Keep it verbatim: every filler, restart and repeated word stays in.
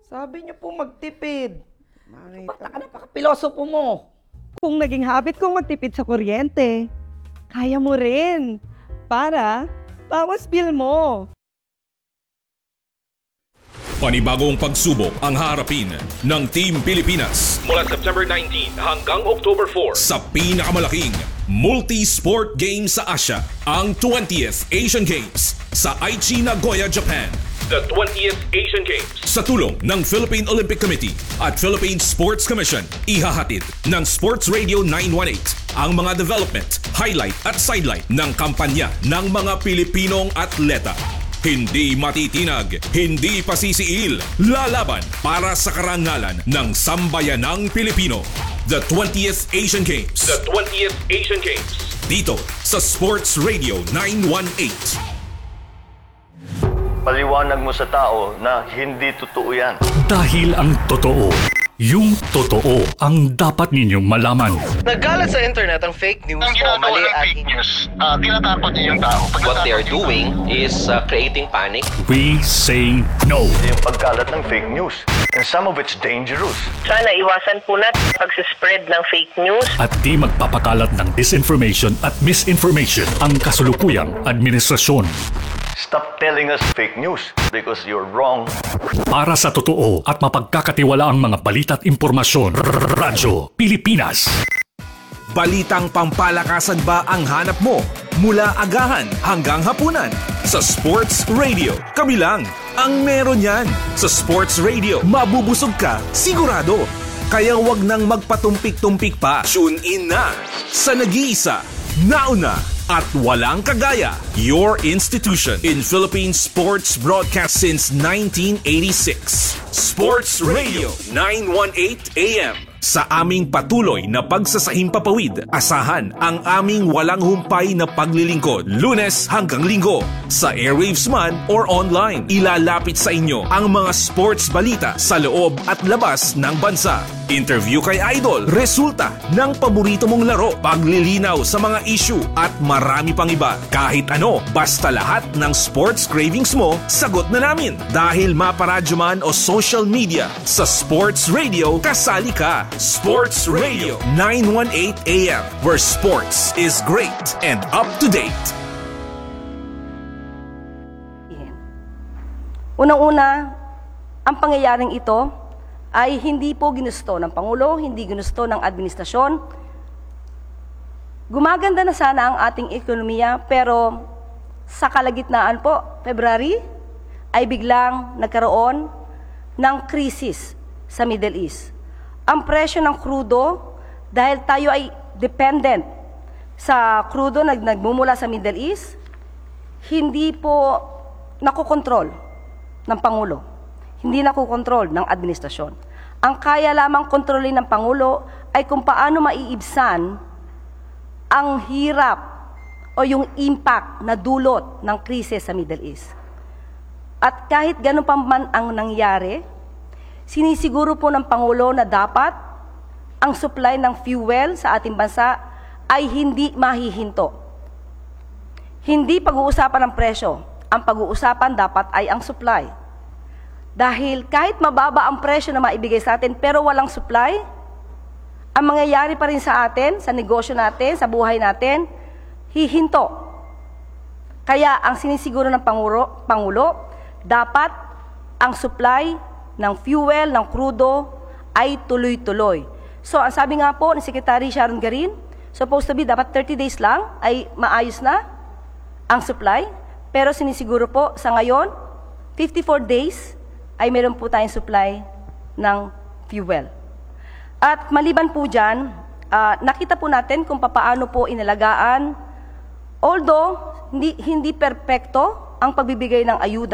Sabi niyo po magtipid. Bakla ka napaka-pilosopo mo. Kung naging habit kong magtipid sa kuryente, kaya mo rin. Para bawas bill mo. Panibagong pagsubok ang harapin ng Team Pilipinas mula September nineteenth hanggang October fourth sa pinakamalaking multi-sport game sa Asia, ang twentieth Asian Games sa Aichi, Nagoya, Japan. The twentieth Asian Games sa tulong ng Philippine Olympic Committee at Philippine Sports Commission, ihahatid ng Sports Radio nine one eight ang mga development, highlight at sidelight ng kampanya ng mga Pilipinong atleta. Hindi matitinag, hindi pasisiil, lalaban para sa karangalan ng sambayanang Pilipino. The twentieth Asian Games. The twentieth Asian Games. Dito sa Sports Radio nine one eight. Paliwanag mo sa tao na hindi totoo yan. Dahil ang totoo, yung totoo ang dapat ninyong malaman. Nagkalat sa internet ang fake news Ang o ginagawa mali ng at fake news, uh, tinatakot niyo yung tao. Pag What they are natakot yung doing is uh, creating panic. We say no. Yung pagkalat ng fake news. And some of it's dangerous. Sana iwasan po natin pag-spread ng fake news. At di magpapakalat ng disinformation at misinformation ang kasulukuyang administrasyon. Stop telling us fake news because you're wrong. Para sa totoo at mapagkakatiwalaang mga balita at impormasyon, Radyo Pilipinas. Balitang pampalakasan ba ang hanap mo? Mula agahan hanggang hapunan. Sa Sports Radio, kami lang ang meron yan. Sa Sports Radio, mabubusog ka, sigurado. Kaya wag nang magpatumpik-tumpik pa. Tune in na sa nag-iisa, nauna, at walang kagaya, your institution in Philippine sports broadcast since nineteen eighty-six. Sports Radio nine one eight A M. Sa aming patuloy na pagsasahimpapawid, asahan ang aming walang humpay na paglilingkod, Lunes hanggang Linggo. Sa airwaves man or online, ilalapit sa inyo ang mga sports balita sa loob at labas ng bansa. Interview kay Idol, resulta ng paborito mong laro, paglilinaw sa mga issue at marami pang iba. Kahit ano, basta lahat ng sports cravings mo, sagot na namin. Dahil maparadyo man o social media, sa Sports Radio, kasali ka. Sports Radio nine one eight A M, where sports is great and up to date. Unang-una, ang pangyayaring ito ay hindi po ginusto ng Pangulo, hindi ginusto ng administrasyon. Gumaganda na sana ang ating ekonomiya, pero sa kalagitnaan po, February, ay biglang nagkaroon ng krisis sa Middle East. Ang presyo ng krudo, dahil tayo ay dependent sa krudo na nagmumula sa Middle East, hindi po nakokontrol ng Pangulo. Hindi nakokontrol ng administrasyon. Ang kaya lamang kontrolin ng Pangulo ay kung paano maiibsan ang hirap o yung impact na dulot ng krisis sa Middle East. At kahit ganun pa man ang nangyari, sinisiguro po ng Pangulo na dapat ang supply ng fuel sa ating bansa ay hindi mahihinto. Hindi pag-uusapan ng presyo. Ang pag-uusapan dapat ay ang supply. Dahil kahit mababa ang presyo na maibigay sa atin pero walang supply, ang mangyayari pa rin sa atin, sa negosyo natin, sa buhay natin, hihinto. Kaya ang sinisiguro ng Pangulo, Pangulo dapat ang supply ng fuel, ng krudo, ay tuloy-tuloy. So, ang sabi nga po ni Secretary Sharon Garin, supposed to be dapat thirty days lang ay maayos na ang supply. Pero sinisiguro po sa ngayon, fifty-four days ay meron po tayong supply ng fuel. At maliban po dyan, uh, nakita po natin kung paano po inalagaan. Although, hindi, hindi perpekto ang pagbibigay ng ayuda